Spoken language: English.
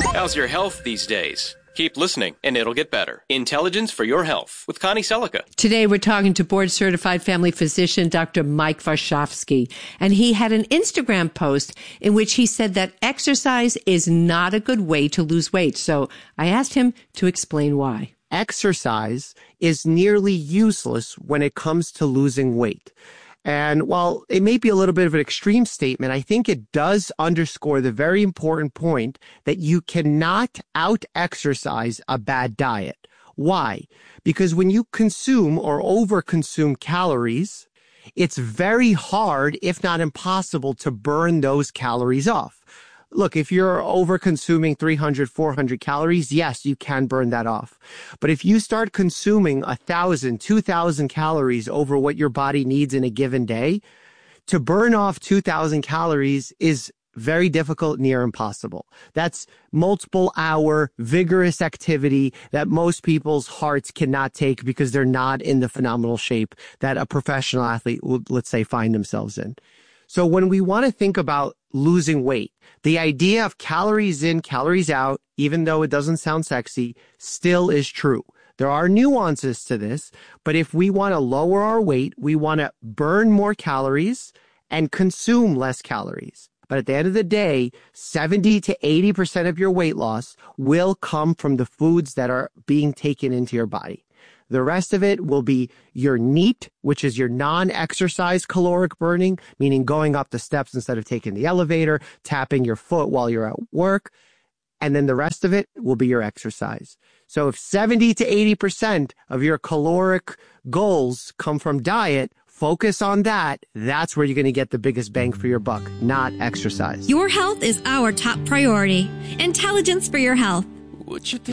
How's your health these days? Keep listening, and it'll get better. Intelligence for Your Health with Connie Selica. Today, we're talking to board-certified family physician Dr. Mike Varshavsky, and he had an Instagram post in which he said that exercise is not a good way to lose weight. So I asked him to explain why. Exercise is nearly useless when it comes to losing weight. And while it may be a little bit of an extreme statement, I think it does underscore the very important point that you cannot out-exercise a bad diet. Why? Because when you consume or over-consume calories, it's very hard, if not impossible, to burn those calories off. Look, if you're over-consuming 300, 400 calories, yes, you can burn that off. But if you start consuming 1,000, 2,000 calories over what your body needs in a given day, to burn off 2,000 calories is very difficult, near impossible. That's multiple hour, vigorous activity that most people's hearts cannot take because they're not in the phenomenal shape that a professional athlete would, let's say, find themselves in. So when we want to think about losing weight, the idea of calories in, calories out, even though it doesn't sound sexy, still is true. There are nuances to this, but if we want to lower our weight, we want to burn more calories and consume less calories. But at the end of the day, 70 to 80% of your weight loss will come from the foods that are being taken into your body. The rest of it will be your NEAT, which is your non-exercise caloric burning, meaning going up the steps instead of taking the elevator, tapping your foot while you're at work. And then the rest of it will be your exercise. So if 70 to 80% of your caloric goals come from diet, focus on that. That's where you're going to get the biggest bang for your buck, not exercise. Your health is our top priority. Intelligence for Your Health. What you think?